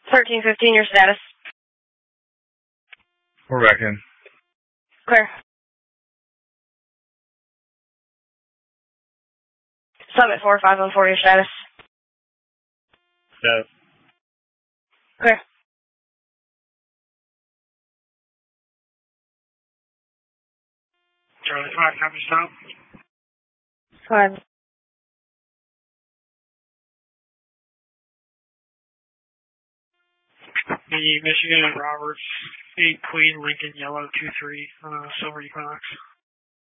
1315, your status. We're back in. Clear. Summit 4514, your status. Status. Clear. Charlie 5, copy stop. 5. The Michigan and Roberts, 8 Queen, Lincoln, Yellow, 23, Silver Equinox.